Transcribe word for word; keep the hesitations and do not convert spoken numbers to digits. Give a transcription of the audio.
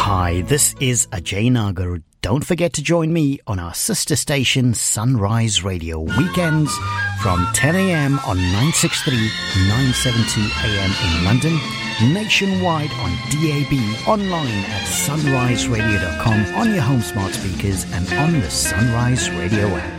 Hi, this is Ajay Nagar. Don't forget to join me on our sister station Sunrise Radio weekends from ten a.m. on nine sixty-three, nine seventy a m in London, nationwide on D A B, online at sunrise radio dot com, on your home smart speakers and on the Sunrise Radio app.